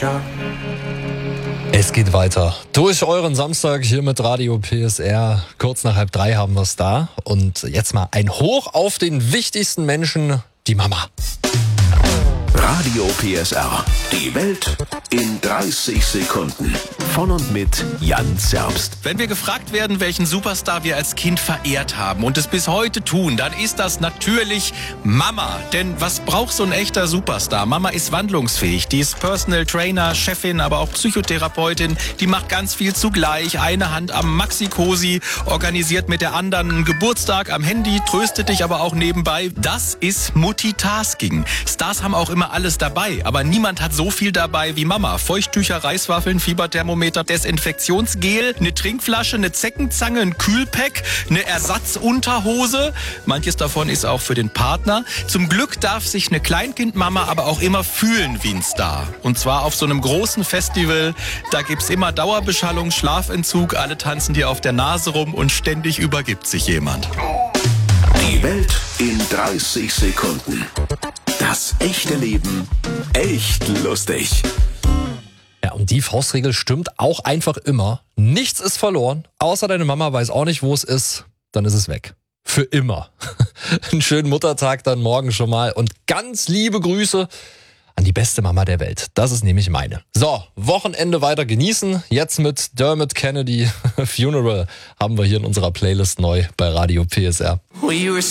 Future. Es geht weiter. Durch euren Samstag hier mit Radio PSR. Kurz nach 2:30 haben wir es da. Und jetzt mal ein Hoch auf den wichtigsten Menschen, die Mama. Radio PSR. Die Welt in 30 Sekunden. Von und mit Jan Zerbst. Wenn wir gefragt werden, welchen Superstar wir als Kind verehrt haben und es bis heute tun, dann ist das natürlich Mama. Denn was braucht so ein echter Superstar? Mama ist wandlungsfähig. Die ist Personal Trainer, Chefin, aber auch Psychotherapeutin. Die macht ganz viel zugleich. Eine Hand am Maxi-Cosi, organisiert mit der anderen einen Geburtstag am Handy, tröstet dich aber auch nebenbei. Das ist Multitasking. Stars haben auch immer alles dabei, aber niemand hat so viel dabei wie Mama. Feuchttücher, Reiswaffeln, Fieberthermometer, Desinfektionsgel, eine Trinkflasche, eine Zeckenzange, ein Kühlpack, eine Ersatzunterhose. Manches davon ist auch für den Partner. Zum Glück darf sich eine Kleinkindmama aber auch immer fühlen wie ein Star. Und zwar auf so einem großen Festival. Da gibt's immer Dauerbeschallung, Schlafentzug, alle tanzen dir auf der Nase rum und ständig übergibt sich jemand. Die Welt in 30 Sekunden. Das echte Leben echt lustig. Ja, und die Faustregel stimmt auch einfach immer. Nichts ist verloren, außer deine Mama weiß auch nicht, wo es ist. Dann ist es weg. Für immer. Einen schönen Muttertag dann morgen schon mal. Und ganz liebe Grüße an die beste Mama der Welt. Das ist nämlich meine. So, Wochenende weiter genießen. Jetzt mit Dermot Kennedy Funeral haben wir hier in unserer Playlist neu bei Radio PSR. We were